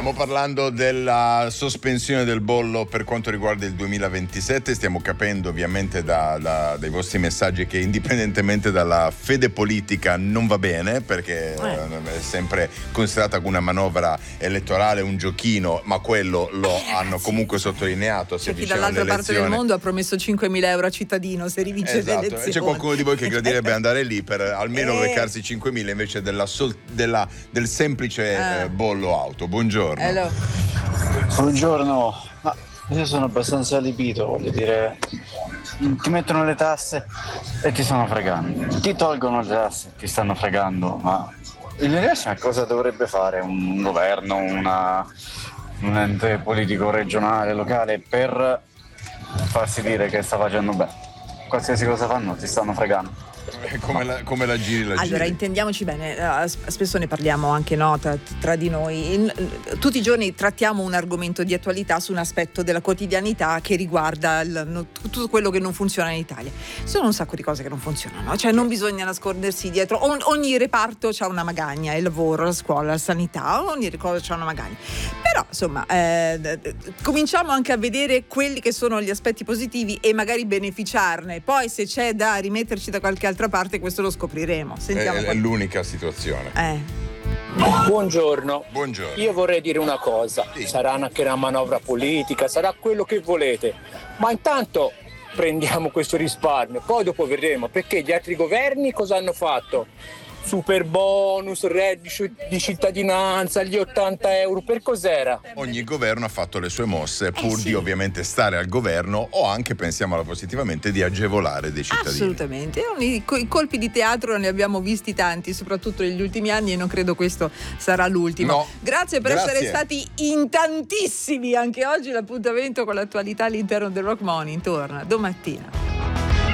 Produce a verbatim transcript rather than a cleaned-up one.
Stiamo parlando della sospensione del bollo per quanto riguarda il duemilaventisette. Stiamo capendo ovviamente da, da, dai vostri messaggi che indipendentemente dalla fede politica non va bene, perché eh. è sempre considerata una manovra elettorale, un giochino, ma quello lo eh, hanno comunque sottolineato. C'è chi dall'altra parte del mondo ha promesso cinquemila euro a cittadino se rivince esatto. le elezioni. C'è qualcuno di voi che gradirebbe andare lì per almeno eh. recarsi cinquemila invece della sol- della, del semplice eh. Eh, bollo auto. Buongiorno. Hello. Buongiorno, ma io sono abbastanza allibito, voglio dire, ti mettono le tasse e ti stanno fregando, ti tolgono le tasse e ti stanno fregando, ma in realtà cosa dovrebbe fare un governo, una, un ente politico regionale, locale per farsi dire che sta facendo bene? Qualsiasi cosa fanno ti stanno fregando. Come la, come la giri la allora giri. intendiamoci bene, uh, spesso ne parliamo anche no, tra, tra di noi. In, tutti i giorni trattiamo un argomento di attualità su un aspetto della quotidianità che riguarda il, no, tutto quello che non funziona in Italia. Ci sono un sacco di cose che non funzionano, cioè non bisogna nascondersi dietro. O, ogni reparto c'ha una magagna, il lavoro, la scuola, la sanità, ogni cosa c'ha una magagna. Però insomma eh, cominciamo anche a vedere quelli che sono gli aspetti positivi e magari beneficiarne. Poi se c'è da rimetterci da qualche altra parte, questo lo scopriremo. Sentiamo è, è l'unica situazione. Eh. Buongiorno. Buongiorno. Io vorrei dire una cosa, sì. sarà anche una manovra politica, sarà quello che volete, ma intanto prendiamo questo risparmio, poi dopo vedremo, perché gli altri governi cosa hanno fatto? Super bonus, reddito di cittadinanza, gli ottanta euro, per cos'era? Ogni governo ha fatto le sue mosse pur eh sì. di ovviamente stare al governo o anche, pensiamola positivamente, di agevolare dei cittadini. Assolutamente, i colpi di teatro ne abbiamo visti tanti, soprattutto negli ultimi anni, e non credo questo sarà l'ultimo. No. Grazie per Grazie. essere stati in tantissimi anche oggi. L'appuntamento con l'attualità all'interno del Rock Morning torna domattina.